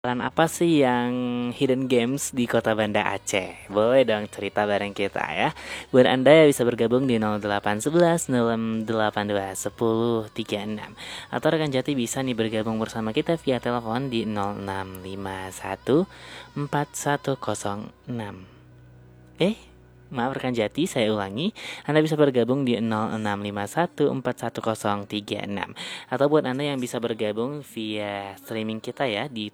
Apa sih yang hidden games di Kota Banda Aceh? Boleh dong cerita bareng kita ya. Buat Anda yang bisa bergabung di 0811 682 1036 atau rekan Jati bisa nih bergabung bersama kita via telepon di 0651 4106. Maaf rekan Jati, saya ulangi. Anda bisa bergabung di 0651411036. Atau buat Anda yang bisa bergabung via streaming kita ya di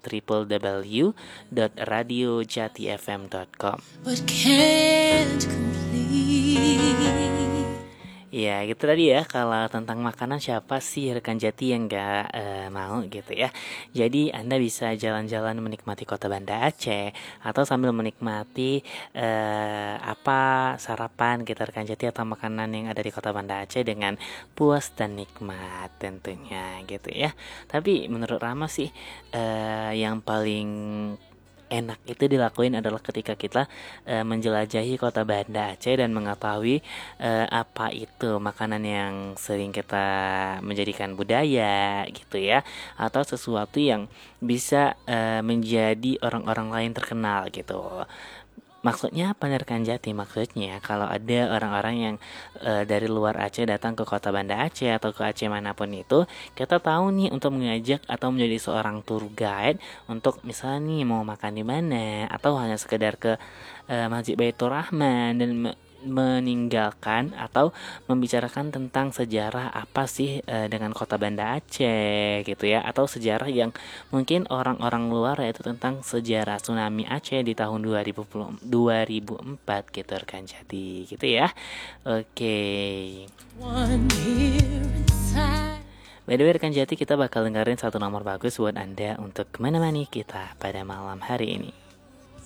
www.radiojatifm.com. Ya gitu tadi ya, kalau tentang makanan siapa sih rekan Jati yang gak mau gitu ya. Jadi Anda bisa jalan-jalan menikmati Kota Banda Aceh atau sambil menikmati apa sarapan kita rekan Jati atau makanan yang ada di Kota Banda Aceh dengan puas dan nikmat tentunya gitu ya. Tapi menurut Rama sih yang paling enak itu dilakuin adalah ketika kita menjelajahi Kota Banda Aceh dan mengetahui apa itu makanan yang sering kita menjadikan budaya gitu ya, atau sesuatu yang bisa menjadi orang-orang lain terkenal gitu. Maksudnya apa nih rekan Jati? Maksudnya kalau ada orang-orang yang dari luar Aceh datang ke Kota Banda Aceh atau ke Aceh manapun itu, kita tahu nih untuk mengajak atau menjadi seorang tour guide untuk misalnya nih mau makan di mana atau hanya sekedar ke Masjid Baitur Rahman dan meninggalkan atau membicarakan tentang sejarah apa sih dengan Kota Banda Aceh gitu ya, atau sejarah yang mungkin orang-orang luar yaitu tentang sejarah tsunami Aceh di tahun 2004 gitu rekan Jati gitu ya. Oke. By the way rekan Jati, kita bakal dengerin satu nomor bagus buat Anda untuk menemani kita pada malam hari ini.